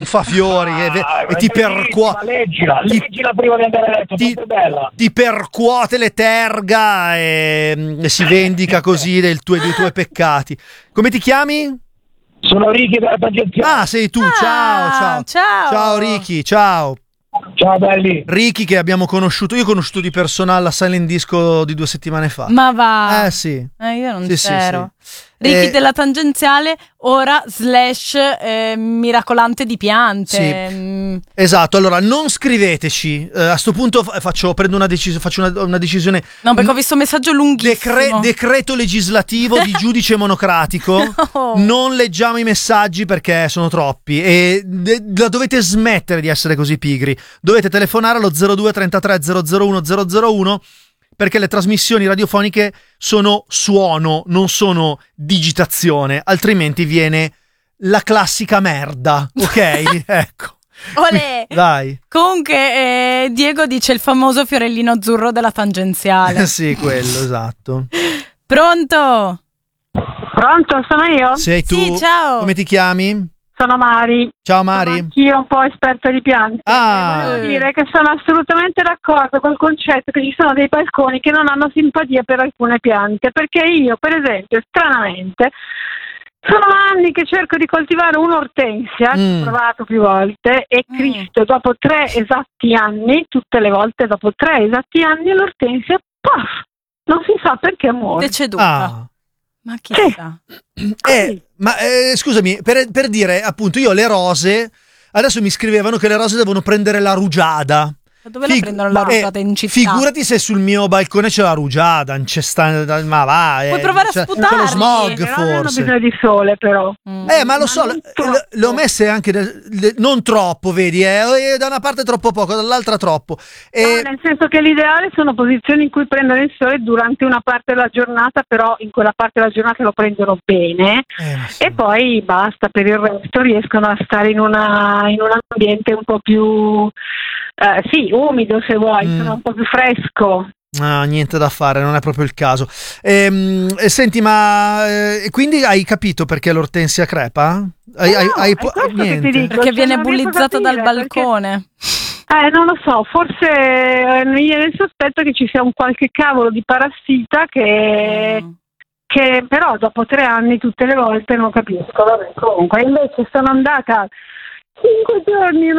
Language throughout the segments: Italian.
fa fiori e ti percuote. Leggila prima di andare a letto, è bella. Ti percuote le terga e si vendica così dei tuoi peccati. Come ti chiami? Sono Ricky della tangenziale. Ah, sei tu. Ciao. Ciao Ricky, ciao. Ciao belli. Ricky che abbiamo conosciuto, io ho conosciuto di persona alla Silent Disco di 2 settimane fa. Ma va. Sì. Io non Sì, c'ero. sì. Ricky della tangenziale, ora / miracolante di piante. Sì. Esatto, allora non scriveteci. A sto punto faccio una decisione. No, perché ho visto un messaggio lunghissimo. Decreto legislativo di giudice monocratico. No. Non leggiamo i messaggi perché sono troppi e dovete smettere di essere così pigri. Dovete telefonare allo 02 33 001 001 perché le trasmissioni radiofoniche sono suono, non sono digitazione, altrimenti viene la classica merda, ok? Ecco. Olè. Dai. Comunque Diego dice il famoso fiorellino azzurro della tangenziale. Sì, quello, esatto. Pronto? Pronto, sono io? Sei tu? Sì, ciao. Come ti chiami? Sono Mari. Ciao Mari. Sono anch'io un po' esperta di piante. Volevo dire che sono assolutamente d'accordo col concetto che ci sono dei balconi che non hanno simpatia per alcune piante, perché io, per esempio, stranamente, sono anni che cerco di coltivare un'ortensia, ho provato più volte, e Cristo, dopo 3 esatti anni, tutte le volte dopo 3 esatti anni, l'ortensia, puff, non si sa perché muore. Deceduta. Ma chissà. Scusami, per dire, appunto, io le rose, adesso mi scrivevano che le rose devono prendere la rugiada. Dove la prendono la rugiada in città? Figurati se sul mio balcone c'è la rugiada, ma va. Puoi provare a sputarli. Con lo smog, forse. Non hanno bisogno di sole, però. Ma lo so, le ho messe anche non troppo, vedi, da una parte troppo poco, dall'altra troppo. No, nel senso che l'ideale sono posizioni in cui prendono il sole durante una parte della giornata, però in quella parte della giornata lo prendono bene, e poi basta, per il resto riescono a stare in un ambiente un po' più umido, se vuoi, sono un po' più fresco. No, niente da fare, non è proprio il caso. Senti, ma quindi hai capito perché l'ortensia crepa? Niente. Dico, perché viene bullizzata dal balcone. Non lo so, forse mi viene il sospetto che ci sia un qualche cavolo di parassita che però dopo 3 anni tutte le volte non capisco. Vabbè, comunque invece sono andata 5 giorni.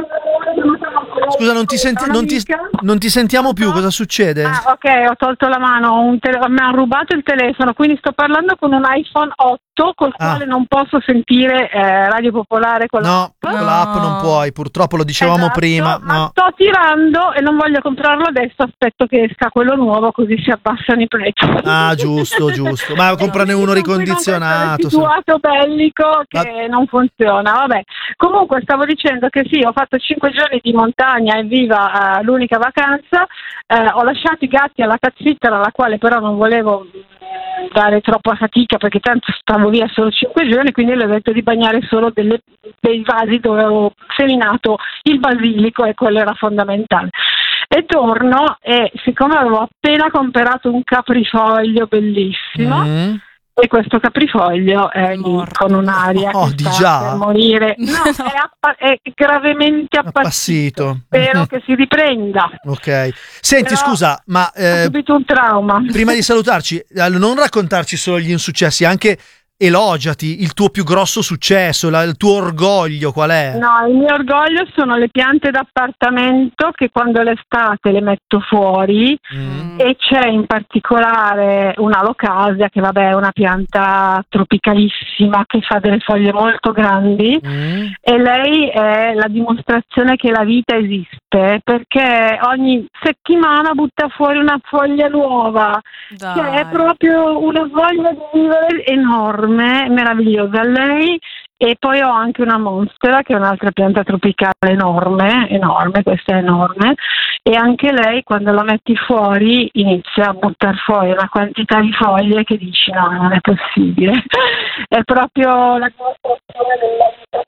Scusa, non ti sentiamo più, cosa succede? Ok, ho tolto la mano, mi hanno rubato il telefono, quindi sto parlando con un iPhone 8 col quale non posso sentire Radio Popolare con l'app. No, con l'app non puoi, purtroppo lo dicevamo prima. Ma sto tirando e non voglio comprarlo adesso, aspetto che esca quello nuovo così si abbassano i prezzi. Giusto, ma comprane uno ricondizionato. Un situato bellico che non funziona, vabbè. Comunque stavo dicendo che sì, ho fatto 5 giorni di montagna, evviva l'unica vacanza, ho lasciato i gatti alla cat sitter, alla quale però non volevo dare troppa fatica perché tanto stavo via solo 5 giorni, quindi le ho detto di bagnare solo dei vasi dove avevo seminato il basilico, e quello era fondamentale. E torno, e siccome avevo appena comprato un caprifoglio bellissimo, e questo caprifoglio è lì con un'aria che sta per morire. No, è gravemente appassito. Spero che si riprenda. Ok. Senti, scusa, ma ho subito un trauma. Prima di salutarci, non raccontarci solo gli insuccessi, anche elogiati il tuo più grosso successo, il tuo orgoglio, qual è? No, il mio orgoglio sono le piante d'appartamento che quando è l'estate le metto fuori, e c'è in particolare una Alocasia che vabbè è una pianta tropicalissima che fa delle foglie molto grandi, e lei è la dimostrazione che la vita esiste, perché ogni settimana butta fuori una foglia nuova. Dai. Che è proprio una voglia di vivere enorme, meravigliosa lei. E poi ho anche una monstera che è un'altra pianta tropicale enorme, questa è enorme, e anche lei quando la metti fuori inizia a buttare fuori una quantità di foglie che dici no, non è possibile. È proprio la dimostrazione della vita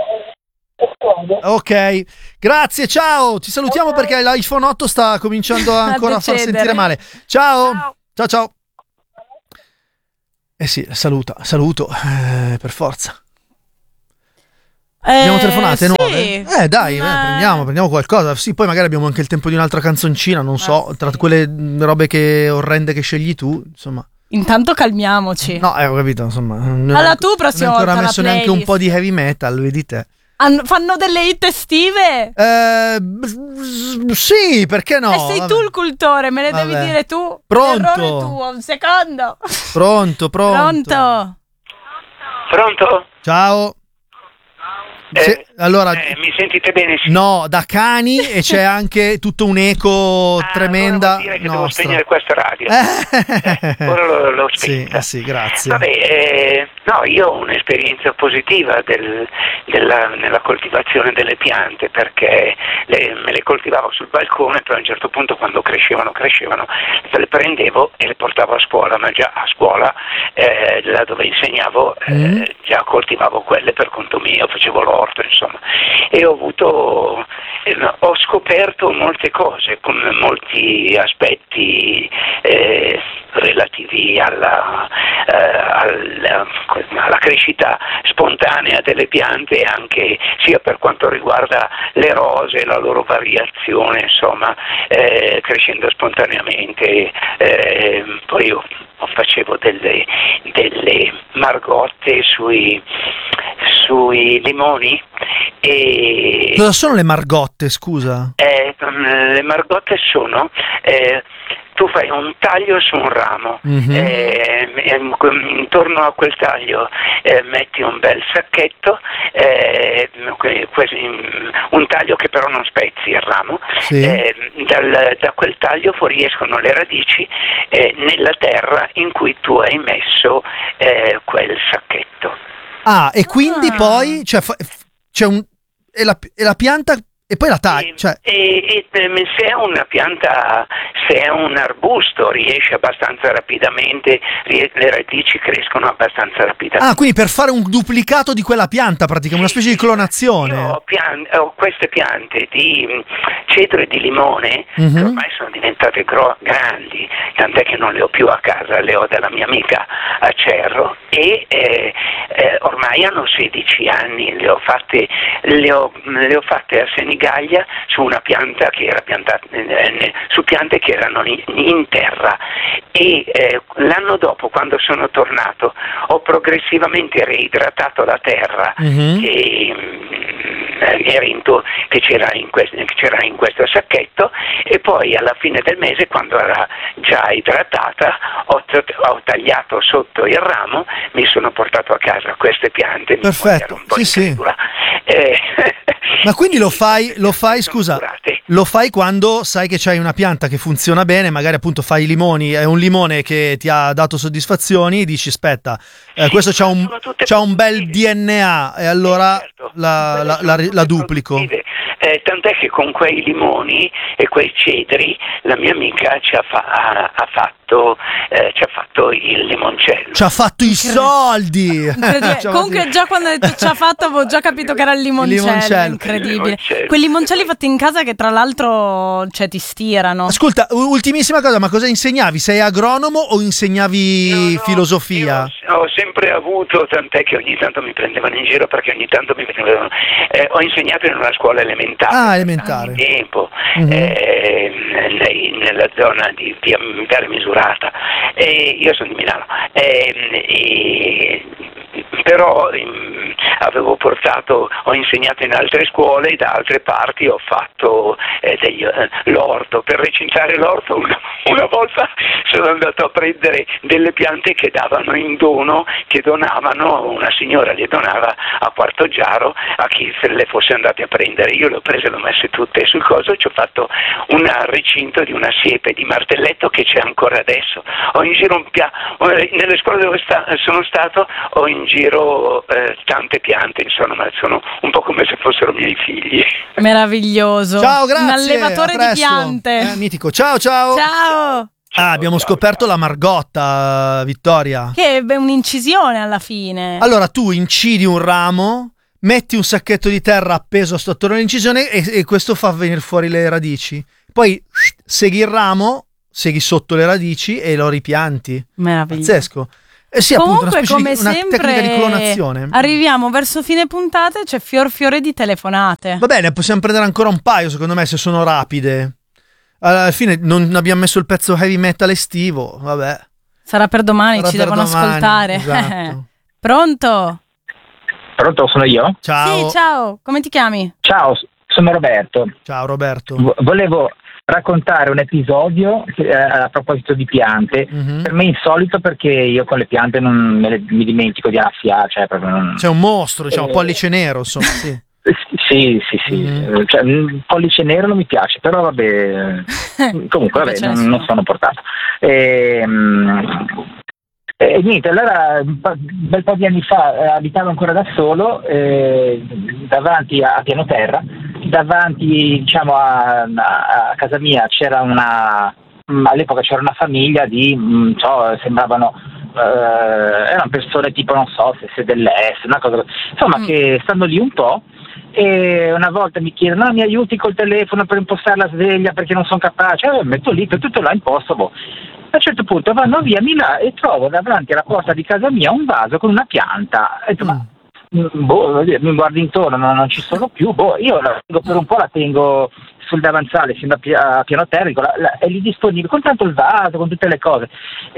che Ok, grazie, ciao, ci salutiamo perché l'iPhone 8 sta cominciando ancora a far sentire male. Ciao. Sì, saluto, per forza. Abbiamo telefonate sì. 9? Dai, prendiamo qualcosa. Sì, poi magari abbiamo anche il tempo di un'altra canzoncina, non so, tra quelle robe orrende che scegli tu, insomma. Intanto calmiamoci. No, ho capito, insomma. Allora tu prossima volta non ho ancora la messo neanche un playlist. po' di heavy metal, vedi te. Fanno delle hit estive? Sì, perché no? E sei tu il cultore, me le devi Vabbè. dire tu. Pronto? L'errore tuo, un secondo. Pronto. Pronto? Pronto? Ciao. Allora, mi sentite bene? Sì. no, da cani e c'è anche tutto un eco tremenda. Allora vuol dire che devo nostra. spegnere questa radio. Ora l'ho spenta. Sì, grazie. Vabbè, no, io ho un'esperienza positiva nella coltivazione delle piante, perché me le coltivavo sul balcone, poi a un certo punto quando crescevano, le prendevo e le portavo a scuola, ma già a scuola, là dove insegnavo, già coltivavo quelle per conto mio, facevo l'orto, insomma, e ho scoperto molte cose, con molti aspetti relativi alla crescita spontanea delle piante, anche sia per quanto riguarda le rose, la loro variazione, insomma, crescendo spontaneamente. Poi io facevo delle margotte sui limoni. E Cosa sono le margotte, scusa? le margotte sono tu fai un taglio su un ramo, intorno a quel taglio metti un bel sacchetto, un taglio che però non spezzi il ramo, Sì. Da quel taglio fuoriescono le radici nella terra in cui tu hai messo quel sacchetto. E quindi poi c'è e la pianta e poi la tagli. Se è una pianta, se è un arbusto, riesce abbastanza rapidamente, le radici crescono abbastanza rapidamente. Quindi per fare un duplicato di quella pianta, praticamente, una specie di clonazione. Io ho queste piante di cedro e di limone che ormai sono diventate grandi, tant'è che non le ho più a casa, le ho dalla mia amica a Cerro, e ormai hanno 16 anni, le ho fatte a Senigallia su una pianta che era piantata su piante che erano in terra, e l'anno dopo, quando sono tornato, ho progressivamente reidratato la terra che c'era in questo sacchetto, e poi alla fine del mese, quando era già idratata, ho tagliato sotto il ramo, mi sono portato a casa queste piante. Perfetto, sì. Ma quindi lo fai, scusa, lo fai quando sai che c'hai una pianta che funziona bene, magari appunto fai i limoni, è un limone che ti ha dato soddisfazioni, dici aspetta, questo c'ha un bel DNA, e allora certo, la duplico. Tant'è che con quei limoni e quei cedri la mia amica ci ha fatto il limoncello. Ci ha fatto i soldi! Comunque già quando hai detto ci ha fatto avevo già capito che era il limoncello. Incredibile. Quei limoncelli fatti in casa che tra l'altro ti stirano. Ascolta, ultimissima cosa, ma cosa insegnavi? Sei agronomo o insegnavi filosofia? Io ho sempre avuto, tant'è che ogni tanto mi prendevano in giro, perché ogni tanto mi prendevano. Ho insegnato in una scuola elementare. Elementare. Tempo, nella zona di Viale Misurata. Io sono di Milano. Però ho insegnato in altre scuole, da altre parti ho fatto l'orto. Per recintare l'orto una volta sono andato a prendere delle piante che davano in dono, che donavano, una signora le donava a Quarto Giaro a chi se le fosse andate a prendere. Io le ho prese, le ho messe tutte sul coso e ci ho fatto un recinto di una siepe di martelletto che c'è ancora adesso. Ho in giro nelle scuole dove sono stato, ho in giro tante piante, insomma, ma sono un po' come se fossero miei figli. Meraviglioso. Ciao, grazie. Un allevatore a di presto. piante. Mitico. Ciao. Ciao. Abbiamo scoperto la margotta, Vittoria. Che è un'incisione alla fine. Allora tu incidi un ramo, metti un sacchetto di terra appeso sotto l'incisione e questo fa venire fuori le radici. Poi segui il ramo, segui sotto le radici e lo ripianti. Meraviglioso. Pazzesco. Sì, comunque, appunto, come una sempre, tecnica di clonazione. Arriviamo verso fine puntata e c'è fiore di telefonate. Va bene, possiamo prendere ancora un paio, secondo me, se sono rapide. Alla fine non abbiamo messo il pezzo heavy metal estivo, vabbè. Sarà per domani, Sarà ci per devono domani, ascoltare. esatto. Pronto? Pronto, sono io? Ciao. Sì, ciao, come ti chiami? Ciao, sono Roberto. Ciao Roberto. Volevo raccontare un episodio a proposito di piante. Mm-hmm. Per me è insolito perché io con le piante non mi dimentico di annaffiare, cioè proprio non... C'è un mostro, diciamo, pollice nero, insomma, sì. Sì. Mm-hmm. Cioè, il pollice nero non mi piace, però vabbè, comunque vabbè, non sono portato. E niente, allora un bel po' di anni fa abitavo ancora da solo, davanti a piano terra, davanti diciamo a casa mia c'era all'epoca c'era una famiglia di, sembravano, erano persone tipo, non so, se dell'est, una cosa, insomma, che stanno lì un po'. E una volta mi chiedono: no, mi aiuti col telefono per impostare la sveglia perché non sono capace. Metto lì, tutto là imposto. A un certo punto vanno via e trovo davanti alla porta di casa mia un vaso con una pianta. E mi guardo intorno, non ci sono più. Io la tengo per un po', la tengo sul davanzale fino a piano terra, è lì disponibile con tanto il vaso, con tutte le cose.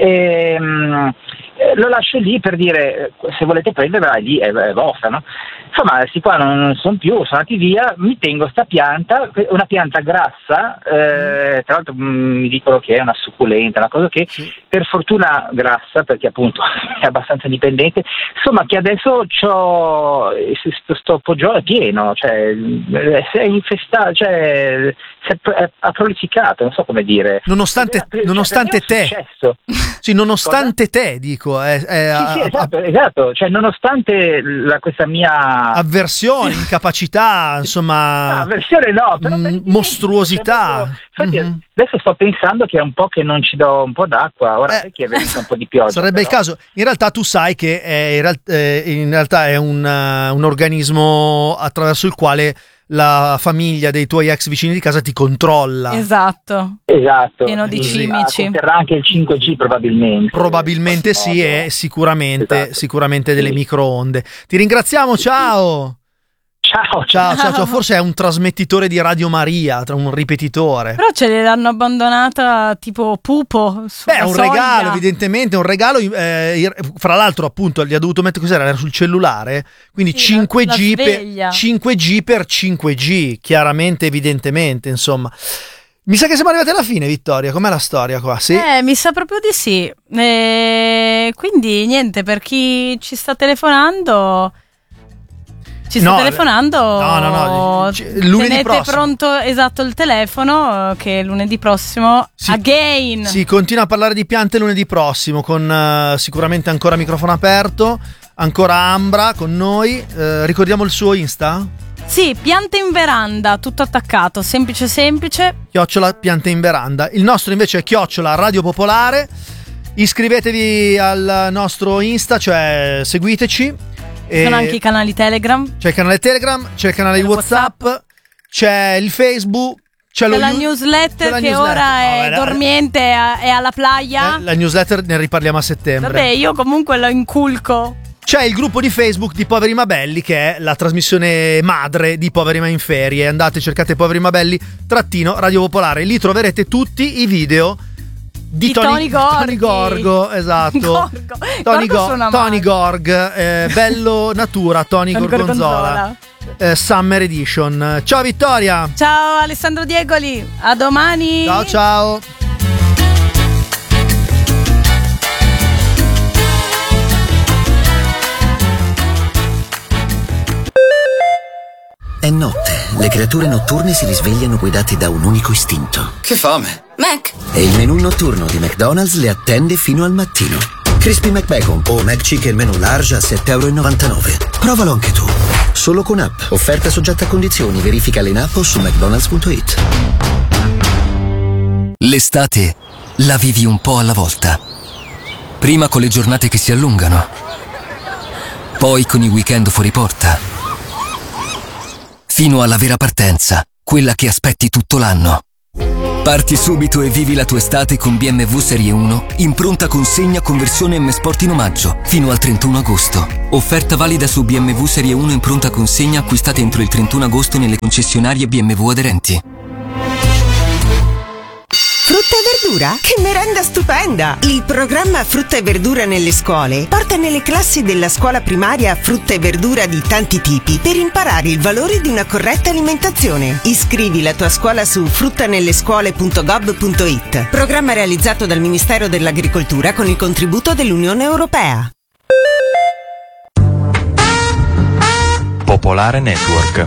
Lo lascio lì per dire: se volete prenderla, lì è vostra, no? Insomma, questi qua non sono più, sono andati via. Mi tengo sta pianta, una pianta grassa, tra l'altro mi dicono che è una succulenta, una cosa che per fortuna grassa, perché appunto è abbastanza indipendente, insomma, che adesso sto poggiolo è pieno, cioè è infestato, cioè ha prolificato, non so come dire. Nonostante te. Sì, nonostante te, dico. Sì, esatto. Cioè, nonostante questa mia avversione, incapacità, insomma. Avversione no, però mostruosità. Infatti, adesso sto pensando che è un po' che non ci do un po' d'acqua, ora che è venuto un po' di pioggia. Sarebbe il caso. In realtà tu sai che in realtà è un organismo attraverso il quale la famiglia dei tuoi ex vicini di casa ti controlla. Esatto. Pieno di cimici. Conterrà anche il 5G probabilmente. Probabilmente sì, e sicuramente delle microonde. Ti ringraziamo, ciao. Ciao. Forse è un trasmettitore di Radio Maria, un ripetitore. Però ce l'hanno abbandonata tipo pupo. È un regalo, evidentemente, un regalo. Fra l'altro, appunto, gli ha dovuto mettere cos'era? Era sul cellulare. Quindi sì, 5G per 5G, chiaramente, evidentemente, insomma. Mi sa che siamo arrivati alla fine, Vittoria. Com'è la storia qua? Sì? Mi sa proprio di sì. Quindi, niente, per chi ci sta telefonando... No. Lunedì prossimo. Pronto, esatto, il telefono, che lunedì prossimo again. Si continua a parlare di piante lunedì prossimo con sicuramente ancora microfono aperto, ancora Ambra con noi. Ricordiamo il suo Insta? Sì, piante in veranda, tutto attaccato, semplice. @ piante in veranda. Il nostro invece è @ Radio Popolare. Iscrivetevi al nostro Insta, cioè seguiteci. Ci sono anche i canali Telegram. C'è il canale Telegram, c'è il canale di WhatsApp, c'è il Facebook, c'è la newsletter che ora è dormiente e alla playa. La newsletter ne riparliamo a settembre. Vabbè, io comunque la inculco. C'è il gruppo di Facebook di Poveri Ma Belli, che è la trasmissione madre di Poveri Ma in Ferie. Andate, cercate Poveri Ma Belli -- Radio Popolare. Lì troverete tutti i video di Tony Gorgo, esatto. Tony Gorg, bello natura, Tony Gorgonzola. Summer Edition. Ciao Vittoria. Ciao Alessandro Diegoli. A domani. Ciao. È notte. Le creature notturne si risvegliano guidate da un unico istinto. Che fame! Mac! E il menù notturno di McDonald's le attende fino al mattino. Crispy McBacon o McChicken menù large a €7,99. Provalo anche tu. Solo con app. Offerta soggetta a condizioni. Verifica in app o su mcdonalds.it. L'estate la vivi un po' alla volta. Prima con le giornate che si allungano. Poi con i weekend fuori porta. Fino alla vera partenza, quella che aspetti tutto l'anno. Parti subito e vivi la tua estate con BMW Serie 1 in pronta consegna con versione M Sport in omaggio fino al 31 agosto. Offerta valida su BMW Serie 1 in pronta consegna acquistate entro il 31 agosto nelle concessionarie BMW aderenti. Frutta e verdura? Che merenda stupenda! Il programma Frutta e verdura nelle scuole porta nelle classi della scuola primaria frutta e verdura di tanti tipi per imparare il valore di una corretta alimentazione. Iscrivi la tua scuola su fruttanellescuole.gov.it. Programma realizzato dal Ministero dell'Agricoltura con il contributo dell'Unione Europea. Popolare Network.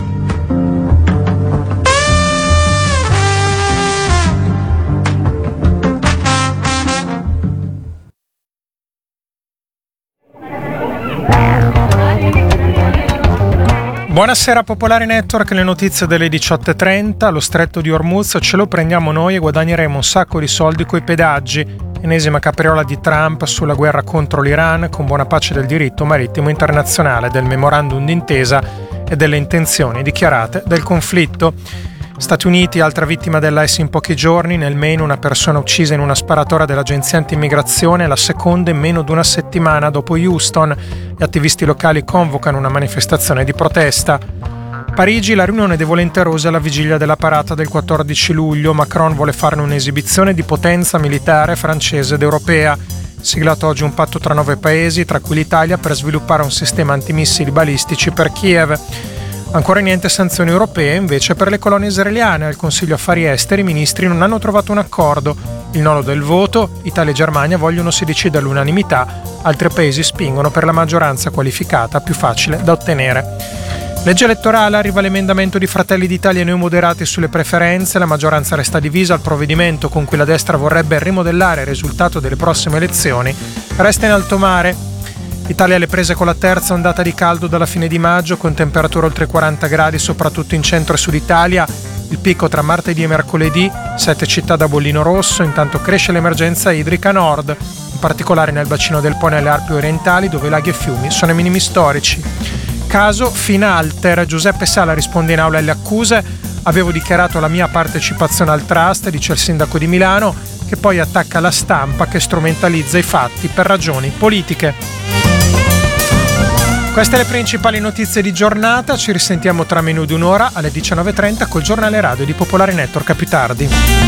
Buonasera Popolare Network, le notizie delle 18.30, lo stretto di Hormuz ce lo prendiamo noi e guadagneremo un sacco di soldi coi pedaggi, ennesima capriola di Trump sulla guerra contro l'Iran con buona pace del diritto marittimo internazionale, del memorandum d'intesa e delle intenzioni dichiarate del conflitto. Stati Uniti, altra vittima dell'IS in pochi giorni, nel Maine una persona uccisa in una sparatoria dell'agenzia anti-immigrazione, la seconda in meno di una settimana dopo Houston. Gli attivisti locali convocano una manifestazione di protesta. Parigi, la riunione dei volenterosi alla vigilia della parata del 14 luglio. Macron vuole farne un'esibizione di potenza militare francese ed europea. Siglato oggi un patto tra 9 paesi, tra cui l'Italia, per sviluppare un sistema antimissili balistici per Kiev. Ancora niente sanzioni europee invece per le colonie israeliane. Al Consiglio Affari Esteri i ministri non hanno trovato un accordo. Il nodo del voto, Italia e Germania vogliono si decida all'unanimità, altri paesi spingono per la maggioranza qualificata più facile da ottenere. Legge elettorale, arriva l'emendamento di Fratelli d'Italia e Noi Moderati sulle preferenze, la maggioranza resta divisa, il provvedimento con cui la destra vorrebbe rimodellare il risultato delle prossime elezioni resta in alto mare. Italia alle prese con la terza ondata di caldo dalla fine di maggio, con temperature oltre 40 gradi soprattutto in centro e sud Italia. Il picco tra martedì e mercoledì, 7 città da bollino rosso, intanto cresce l'emergenza idrica a nord, in particolare nel bacino del Po e nelle Alpi orientali, dove laghi e fiumi sono ai minimi storici. Caso Finalter, Giuseppe Sala risponde in aula alle accuse: avevo dichiarato la mia partecipazione al trust, dice il sindaco di Milano, che poi attacca la stampa che strumentalizza i fatti per ragioni politiche. Queste le principali notizie di giornata, ci risentiamo tra meno di un'ora alle 19.30 col giornale radio di Popolare Network, a più tardi.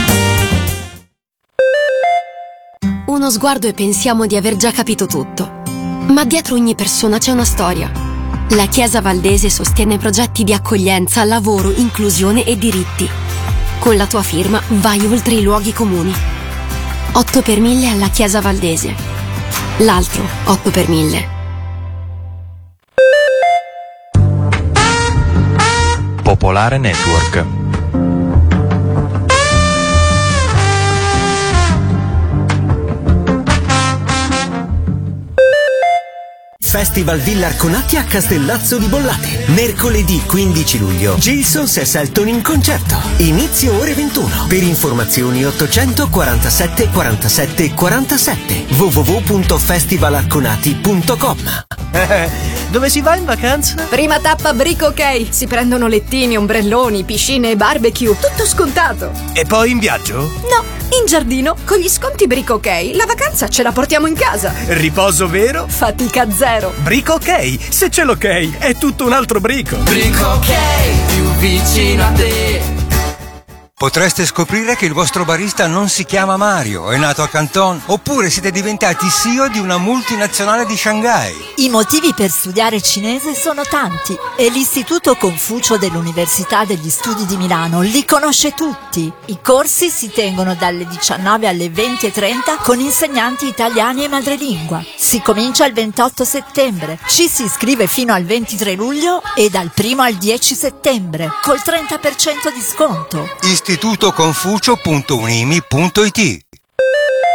Uno sguardo e pensiamo di aver già capito tutto. Ma dietro ogni persona c'è una storia. La Chiesa Valdese sostiene progetti di accoglienza, lavoro, inclusione e diritti. Con la tua firma vai oltre i luoghi comuni. 8 per 1000 alla Chiesa Valdese. L'altro 8 per 1000. Popolare Network. Festival Villa Arconati a Castellazzo di Bollate. Mercoledì 15 luglio. Gilsons e Selton in concerto. Inizio ore 21. Per informazioni 847 47 47. www.festivalarconati.com. Dove si va in vacanza? Prima tappa Brico Ok. Si prendono lettini, ombrelloni, piscine e barbecue. Tutto scontato. E poi in viaggio? No, in giardino. Con gli sconti Brico Ok la vacanza ce la portiamo in casa. Riposo vero? Fatica zero. Brico Ok. Se c'è l'ok è tutto un altro brico. Brico Ok, più vicino a te. Potreste scoprire che il vostro barista non si chiama Mario, è nato a Canton, oppure siete diventati CEO di una multinazionale di Shanghai. I motivi per studiare cinese sono tanti e l'Istituto Confucio dell'Università degli Studi di Milano li conosce tutti. I corsi si tengono dalle 19 alle 20:30 con insegnanti italiani e madrelingua. Si comincia il 28 settembre, ci si iscrive fino al 23 luglio e dal 1 al 10 settembre, col 30% di sconto. istitutoconfucio.unimi.it